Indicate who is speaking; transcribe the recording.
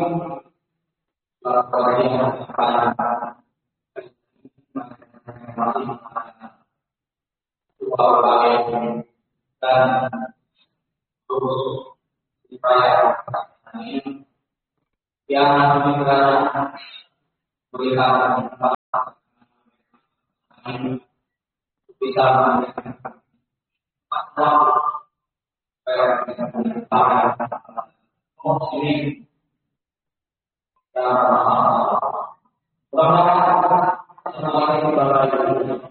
Speaker 1: dan terus dipercaya yang juga berikan bisa ini mudah-mudahan